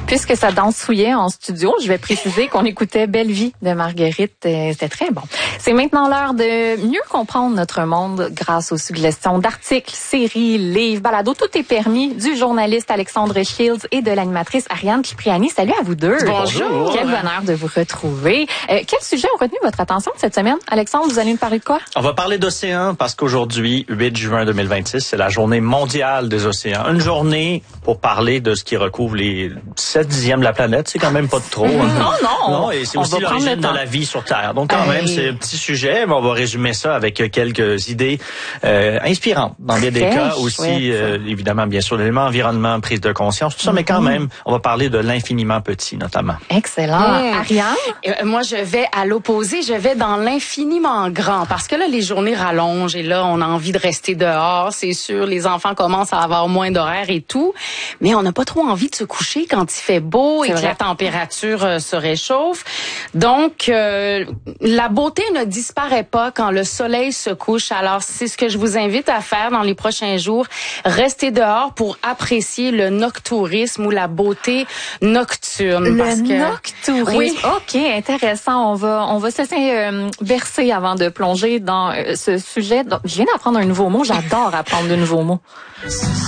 Puisque ça dansouillait en studio, je vais préciser qu'on écoutait Belle Vie de Marguerite. C'était très bon. C'est maintenant l'heure de mieux comprendre notre monde grâce aux suggestions d'articles, séries, livres, balados. Tout est permis du journaliste Alexandre Shields et de l'animatrice Ariane Cipriani. Salut à vous deux. Bonjour. Quel bonheur de vous retrouver. Quel sujet a retenu votre attention cette semaine? Alexandre, vous allez nous parler de quoi? On va parler d'océan parce qu'aujourd'hui, 8 juin 2026, c'est la journée mondiale des océans. Une journée pour parler de ce qui recouvre les 7/10 de la planète. C'est quand même pas de trop. Non. Et c'est aussi l'origine de la vie sur Terre. Donc quand même, c'est un petit sujet, mais on va résumer ça avec quelques idées inspirantes. Dans bien des cas aussi, évidemment, bien sûr, l'élément environnement, prise de conscience, tout ça, mais quand même, on va parler de l'infiniment petit, notamment. Excellent. Ariane? Moi, je vais à l'opposé, je vais dans l'infiniment grand, parce que là, les journées rallongent et là, on a envie de rester dehors, c'est sûr, les enfants commencent à avoir moins d'horaires et tout, mais on n'a pas trop envie de se coucher quand il fait beau et que la température se réchauffe. Donc, la beauté ne disparaît pas quand le soleil se couche. Alors, c'est ce que je vous invite à faire dans les prochains jours. Restez dehors pour apprécier le noctourisme ou la beauté nocturne. Noctourisme. Oui. OK, intéressant. On va se laisser bercer avant de plonger dans ce sujet. Donc, je viens d'apprendre un nouveau mot. J'adore apprendre de nouveaux mots.